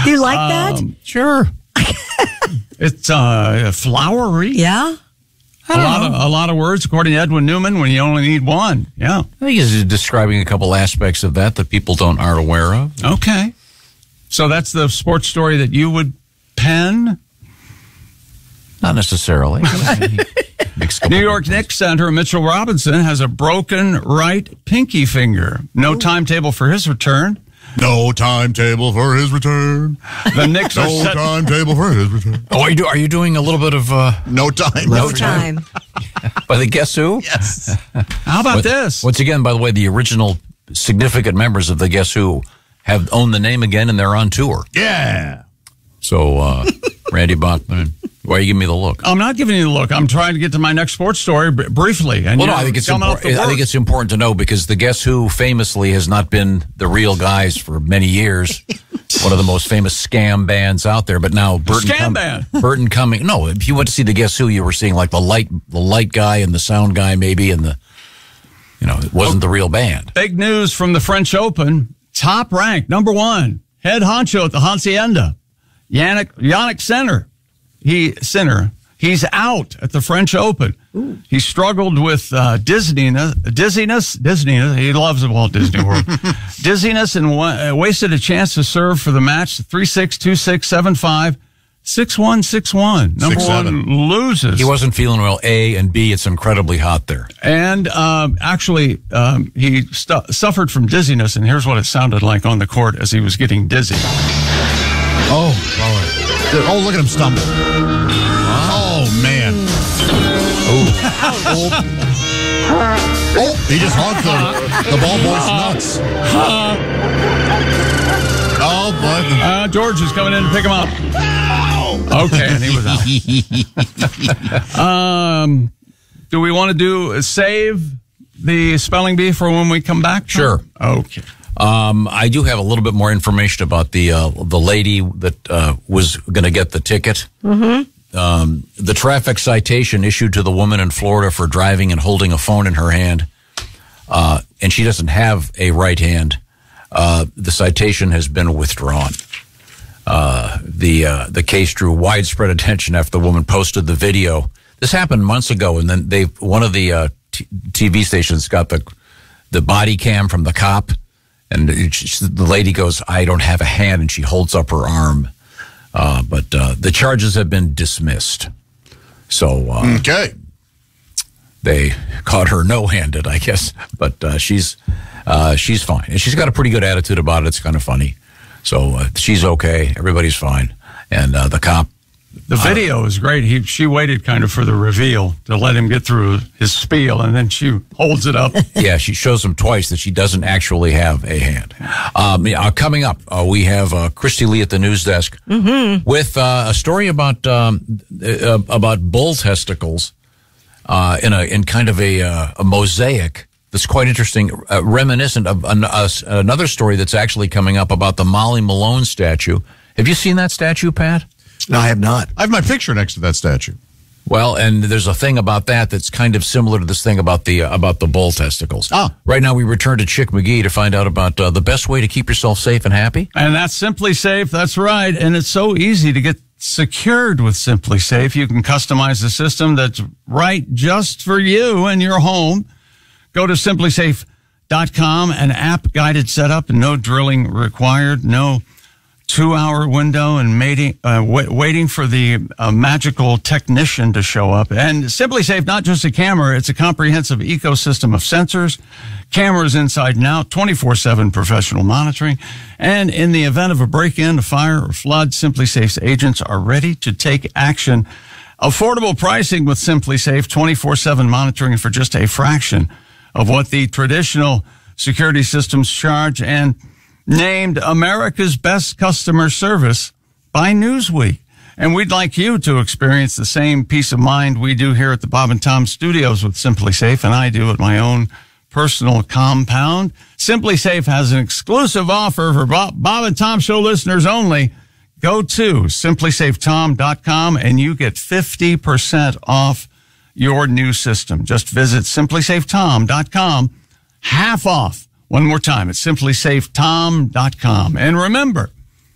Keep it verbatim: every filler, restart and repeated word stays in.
You like um, that? Sure. It's uh, flowery. Yeah. A lot of a lot of words, according to Edwin Newman, when you only need one. Yeah. I think he's describing a couple aspects of that that people don't aren't aware of. Okay. So that's the sports story that you would pen? Not necessarily. New York Knicks center Mitchell Robinson has a broken right pinky finger. No Ooh. timetable for his return. No timetable for his return. The Knicks no are set- timetable for his return. Oh, are you, do, are you doing a little bit of... Uh, no time. No time. By the Guess Who? Yes. How about but, this? Once again, by the way, the original significant members of the Guess Who have owned the name again, and they're on tour. Yeah. So, uh, Randy Bachman, why are you giving me the look? I'm not giving you the look. I'm trying to get to my next sports story b- briefly. And well, no, I think it's important. I think it's important to know because the Guess Who famously has not been the real guys for many years. One of the most famous scam bands out there, but now Burton scam Com- band. Burton Cummings. No, if you went to see the Guess Who, you were seeing like the light, the light guy and the sound guy, maybe, and the, you know, it wasn't the real band. Big news from the French Open. Top ranked, number one, head honcho at the Hacienda, Yannick Yannick Sinner. He Sinner. He's out at the French Open. Ooh. He struggled with uh, dizziness, dizziness, dizziness. He loves the Walt Disney World. Dizziness and wa- uh, wasted a chance to serve for the match. Three six two six seven five six one six one. Number Six, one seven. loses. He wasn't feeling well. A and B. It's incredibly hot there. And um, actually, um, he stu- suffered from dizziness. And here's what it sounded like on the court as he was getting dizzy. Oh, oh, oh! Look at him stumble. Oh man! Oh, oh! He just honked the, the ball boy's nuts. Oh boy! Uh, George is coming in to pick him up. Okay, and he was out. um, do we want to do save the spelling bee for when we come back? Sure. Okay. Um, I do have a little bit more information about the uh, the lady that uh, was going to get the ticket. Mm-hmm. Um, the traffic citation issued to the woman in Florida for driving and holding a phone in her hand, uh, and she doesn't have a right hand. Uh, the citation has been withdrawn. Uh, the uh, the case drew widespread attention after the woman posted the video. This happened months ago, and then they one of the uh, t- TV stations got the the body cam from the cop. And the lady goes, I don't have a hand, and she holds up her arm. Uh, but uh, the charges have been dismissed. So uh, okay, they caught her no-handed, I guess. But uh, she's uh, she's fine. And she's got a pretty good attitude about it. It's kind of funny. So uh, she's okay. Everybody's fine. And uh, the cop. The video is great. He She waited kind of for the reveal to let him get through his spiel, and then she holds it up. Yeah, she shows him twice that she doesn't actually have a hand. Um, yeah, coming up, uh, we have uh, Christy Lee at the news desk mm-hmm. with uh, a story about um, uh, about bull testicles uh, in a in kind of a, uh, a mosaic that's quite interesting, uh, reminiscent of an, uh, another story that's actually coming up about the Molly Malone statue. Have you seen that statue, Pat? No, I have not. I have my picture next to that statue. Well, and there's a thing about that that's kind of similar to this thing about the uh, about the bull testicles. Ah. Right now, we return to Chick McGee to find out about uh, the best way to keep yourself safe and happy. And that's Simply Safe. That's right. And it's so easy to get secured with Simply Safe. You can customize the system that's right just for you and your home. Go to simply safe dot com, an app-guided setup, and no drilling required, no two-hour window and mating, uh, w- waiting for the uh, magical technician to show up. And Simply Safe, not just a camera, it's a comprehensive ecosystem of sensors, cameras inside and out, twenty-four seven professional monitoring. And in the event of a break-in, a fire, or flood, Simply Safe's agents are ready to take action. Affordable pricing with Simply Safe, twenty-four seven monitoring for just a fraction of what the traditional security systems charge, and named America's Best Customer Service by Newsweek. And we'd like you to experience the same peace of mind we do here at the Bob and Tom Studios with Simply Safe, and I do at my own personal compound. Simply Safe has an exclusive offer for Bob, Bob and Tom Show listeners only. Go to simply safe tom dot com and you get fifty percent off your new system. Just visit simply safe tom dot com. Half off. One more time, it's simply safe tom dot com. And remember,